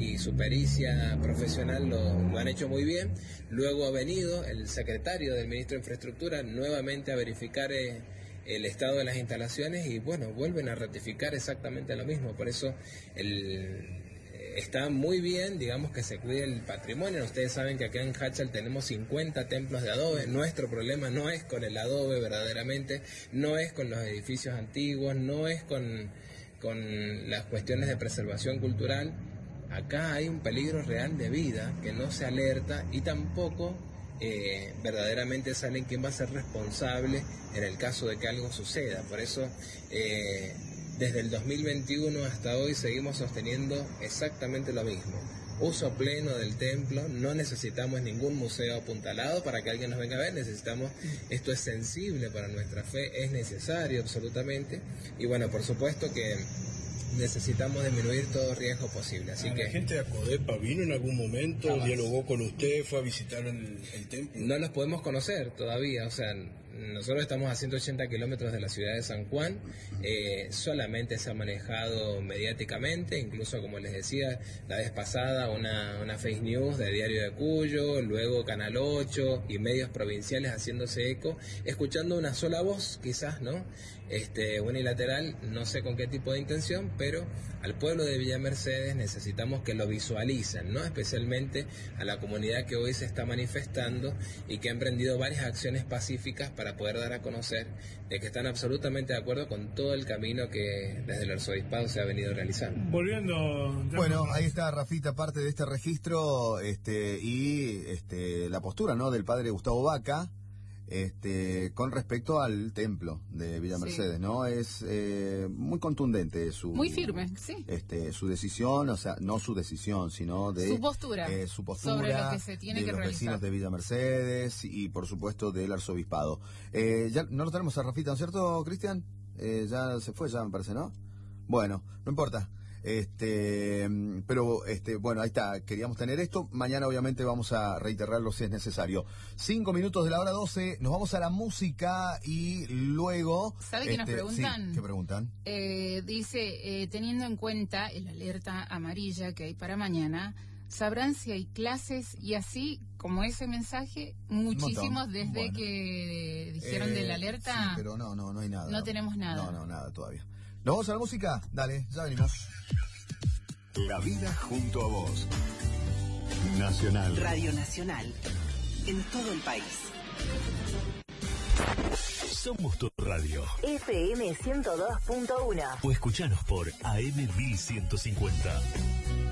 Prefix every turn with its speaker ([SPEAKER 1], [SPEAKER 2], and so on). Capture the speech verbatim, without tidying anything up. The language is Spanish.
[SPEAKER 1] y su pericia profesional lo, lo han hecho muy bien. Luego ha venido el secretario del ministro de Infraestructura nuevamente a verificar eh, el estado de las instalaciones y bueno, vuelven a ratificar exactamente lo mismo. Por eso el... está muy bien, digamos, que se cuide el patrimonio. Ustedes saben que acá en Háchal tenemos cincuenta templos de adobe. Nuestro problema no es con el adobe verdaderamente, no es con los edificios antiguos, no es con, con las cuestiones de preservación cultural. Acá hay un peligro real de vida que no se alerta y tampoco eh, verdaderamente salen quién va a ser responsable en el caso de que algo suceda. Por eso... Eh, Desde el dos mil veintiuno hasta hoy seguimos sosteniendo exactamente lo mismo. Uso pleno del templo, no necesitamos ningún museo apuntalado para que alguien nos venga a ver, necesitamos, esto es sensible para nuestra fe, es necesario absolutamente, y bueno, por supuesto que necesitamos disminuir todo riesgo posible. Así
[SPEAKER 2] ah,
[SPEAKER 1] que
[SPEAKER 2] ¿la gente de Acodepa vino en algún momento, jamás dialogó con usted, fue a visitar el, el templo?
[SPEAKER 1] No los podemos conocer todavía, o sea, nosotros estamos a ciento ochenta kilómetros de la ciudad de San Juan, eh, solamente se ha manejado mediáticamente, incluso como les decía la vez pasada, una, una fake news de Diario de Cuyo, luego Canal ocho y medios provinciales haciéndose eco, escuchando una sola voz quizás, ¿no? Este, unilateral, no sé con qué tipo de intención, pero al pueblo de Villa Mercedes necesitamos que lo visualicen, ¿no? Especialmente a la comunidad que hoy se está manifestando y que ha emprendido varias acciones pacíficas para poder dar a conocer de que están absolutamente de acuerdo con todo el camino que desde el arzobispado se ha venido realizando.
[SPEAKER 3] Volviendo...
[SPEAKER 4] Bueno, ahí está, Rafita, parte de este registro este y este la postura, ¿no?, del padre Gustavo Vaca, este con respecto al templo de Villa Mercedes, sí. ¿no? Es eh, muy contundente su...
[SPEAKER 5] Muy firme, sí.
[SPEAKER 4] Este, su decisión, o sea, no su decisión, sino de...
[SPEAKER 5] Su postura.
[SPEAKER 4] Eh, su postura
[SPEAKER 5] sobre lo que se tiene
[SPEAKER 4] de
[SPEAKER 5] que
[SPEAKER 4] los
[SPEAKER 5] realizar.
[SPEAKER 4] Vecinos de Villa Mercedes y, por supuesto, del arzobispado. Eh, ya no lo tenemos a Rafita, ¿no es cierto, Cristian? Eh, ya se fue, ya me parece, ¿no? Bueno, no importa. Este, pero este, bueno, ahí está, queríamos tener esto. Mañana obviamente vamos a reiterarlo si es necesario. Cinco minutos de la hora doce, nos vamos a la música y luego...
[SPEAKER 5] ¿Sabe qué
[SPEAKER 4] este,
[SPEAKER 5] nos preguntan?
[SPEAKER 4] Sí, ¿qué preguntan?
[SPEAKER 5] Eh, dice, eh, teniendo en cuenta el alerta amarilla que hay para mañana, sabrán si hay clases y así, como ese mensaje, muchísimos desde
[SPEAKER 4] bueno.
[SPEAKER 5] que dijeron
[SPEAKER 4] eh,
[SPEAKER 5] del alerta...
[SPEAKER 4] Sí, pero no, no, no hay nada.
[SPEAKER 5] No,
[SPEAKER 4] no
[SPEAKER 5] tenemos nada.
[SPEAKER 4] No, no, nada todavía. ¿Nos vamos a la música? Dale, ya venimos.
[SPEAKER 6] La vida junto a vos. Nacional.
[SPEAKER 7] Radio Nacional. En todo el país.
[SPEAKER 6] Somos tu radio.
[SPEAKER 8] F M ciento dos punto uno.
[SPEAKER 6] O escuchanos por A M mil ciento cincuenta.